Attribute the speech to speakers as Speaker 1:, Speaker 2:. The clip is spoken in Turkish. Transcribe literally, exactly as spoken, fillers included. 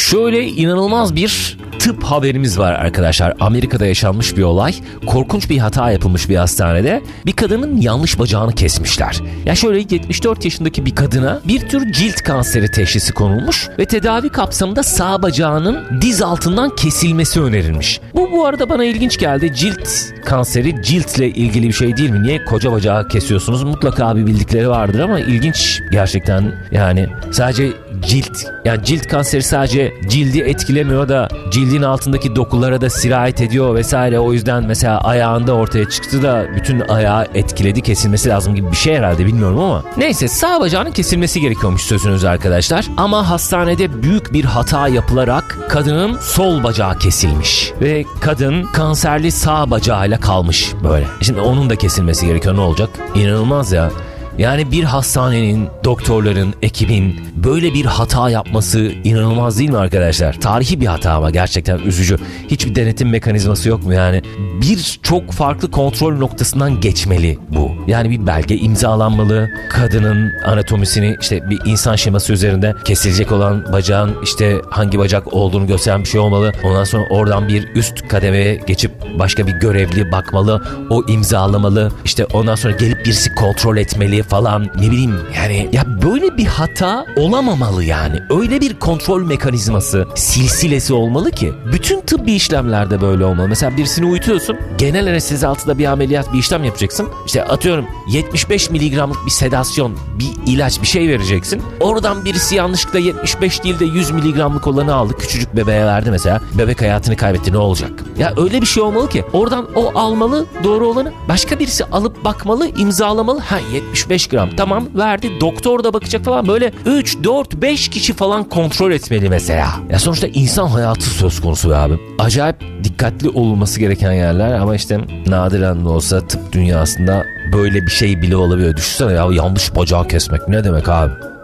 Speaker 1: Şöyle inanılmaz bir tıp haberimiz var arkadaşlar. Amerika'da yaşanmış bir olay. Korkunç bir hata yapılmış bir hastanede. Bir kadının yanlış bacağını kesmişler. Ya şöyle yetmiş dört yaşındaki bir kadına bir tür cilt kanseri teşhisi konulmuş ve tedavi kapsamında sağ bacağının diz altından kesilmesi önerilmiş. Bu bu arada bana ilginç geldi. Cilt kanseri ciltle ilgili bir şey değil mi? Niye koca bacağı kesiyorsunuz? Mutlaka bir bildikleri vardır ama ilginç gerçekten. Yani sadece cilt, yani cilt kanseri sadece cildi etkilemiyor da cildin altındaki dokulara da sirayet ediyor vesaire. O yüzden mesela ayağında ortaya çıktı da bütün ayağı etkiledi, kesilmesi lazım gibi bir şey herhalde, bilmiyorum ama. Neyse, sağ bacağının kesilmesi gerekiyormuş sözünüz arkadaşlar. Ama hastanede büyük bir hata yapılarak kadının sol bacağı kesilmiş. Ve kadın kanserli sağ bacağıyla kalmış böyle. Şimdi onun da kesilmesi gerekiyor, ne olacak? İnanılmaz ya. Yani bir hastanenin, doktorların, ekibin böyle bir hata yapması inanılmaz değil mi arkadaşlar? Tarihi bir hata ama gerçekten üzücü. Hiçbir denetim mekanizması yok mu yani? Bir çok farklı kontrol noktasından geçmeli bu. Yani bir belge imzalanmalı. Kadının anatomisini, işte bir insan şeması üzerinde kesilecek olan bacağın işte hangi bacak olduğunu gösteren bir şey olmalı. Ondan sonra oradan bir üst kademeye geçip başka bir görevli bakmalı. O imzalamalı. İşte ondan sonra gelip birisi kontrol etmeli falan, ne bileyim yani. Ya böyle bir hata olamamalı yani. Öyle bir kontrol mekanizması, silsilesi olmalı ki. Bütün tıbbi işlemlerde böyle olmalı. Mesela birisini uyutuyorsun. Genel anestezi altında bir ameliyat, bir işlem yapacaksın. İşte atıyorum yetmiş beş miligramlık bir sedasyon, bir ilaç, bir şey vereceksin. Oradan birisi yanlışlıkla yetmiş beş değil de yüz miligramlık olanı aldı. Küçücük bebeğe verdi mesela. Bebek hayatını kaybetti, ne olacak? Ya öyle bir şey olmalı ki. Oradan o almalı, doğru olanı. Başka birisi alıp bakmalı, imzalamalı. Ha, yetmiş beş gram. Tamam, verdi. Doktor da bakacak falan. Böyle üç, dört, beş kişi falan kontrol etmeli mesela. Ya sonuçta insan hayatı söz konusu be abi. Acayip dikkatli olunması gereken yerler ama işte nadiren de olsa tıp dünyasında böyle bir şey bile olabiliyor. Düşünsene ya, yanlış bacağı kesmek ne demek abi?